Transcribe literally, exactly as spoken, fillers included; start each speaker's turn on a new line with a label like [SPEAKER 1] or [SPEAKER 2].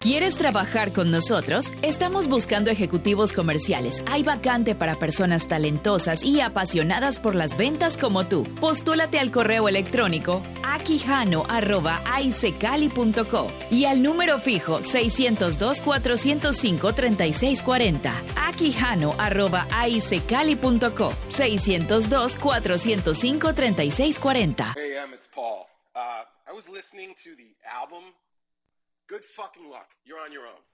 [SPEAKER 1] ¿Quieres trabajar con nosotros? Estamos buscando ejecutivos comerciales. Hay vacante para personas talentosas y apasionadas por las ventas como tú. Postúlate al correo electrónico aquijano arroba aicecali punto co y al número fijo seiscientos dos, cuatrocientos cinco, treinta y seis cuarenta. aquijano arroba aicecali punto co seiscientos dos, cuatrocientos cinco, treinta y seis cuarenta.
[SPEAKER 2] Hey, Em, it's Paul. Uh, I was listening to the album. Good fucking luck. You're on your own.